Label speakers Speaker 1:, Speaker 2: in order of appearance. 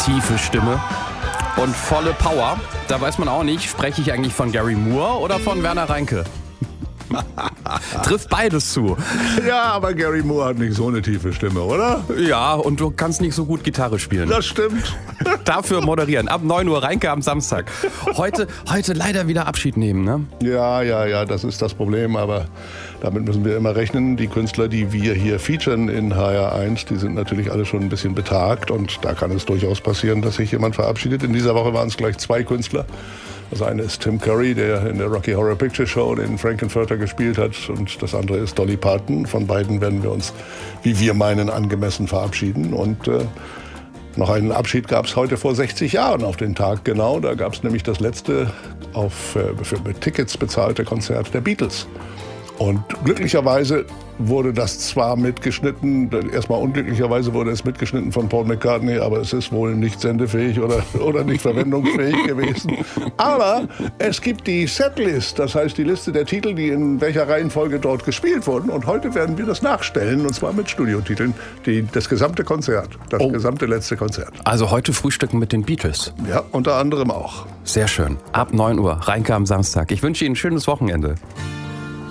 Speaker 1: tiefe Stimme und volle Power. Da weiß man auch nicht, spreche ich eigentlich von Gary Moore oder von Werner Reinke? Trifft beides zu.
Speaker 2: Ja, aber Gary Moore hat nicht so eine tiefe Stimme, oder?
Speaker 1: Ja, und du kannst nicht so gut Gitarre spielen.
Speaker 2: Das stimmt.
Speaker 1: Dafür moderieren. Ab 9 Uhr Reinke am Samstag. Heute leider wieder Abschied nehmen, ne?
Speaker 2: Ja, das ist das Problem, aber damit müssen wir immer rechnen. Die Künstler, die wir hier featuren in HR1, die sind natürlich alle schon ein bisschen betagt und da kann es durchaus passieren, dass sich jemand verabschiedet. In dieser Woche waren es gleich 2 Künstler. Das eine ist Tim Curry, der in der Rocky Horror Picture Show den Frankenfurter gespielt hat, und das andere ist Dolly Parton. Von beiden werden wir uns, wie wir meinen, angemessen verabschieden. Und noch einen Abschied gab es heute vor 60 Jahren auf den Tag genau. Da gab es nämlich das letzte mit Tickets bezahlte Konzert der Beatles. Und glücklicherweise wurde das zwar mitgeschnitten, erstmal unglücklicherweise wurde es mitgeschnitten von Paul McCartney, aber es ist wohl nicht sendefähig oder nicht verwendungsfähig gewesen. Aber es gibt die Setlist, das heißt die Liste der Titel, die in welcher Reihenfolge dort gespielt wurden. Und heute werden wir das nachstellen, und zwar mit Studiotiteln, das gesamte Konzert, gesamte letzte Konzert.
Speaker 1: Also heute frühstücken mit den Beatles.
Speaker 2: Ja, unter anderem auch.
Speaker 1: Sehr schön. Ab 9 Uhr, Reinke am Samstag. Ich wünsche Ihnen ein schönes Wochenende.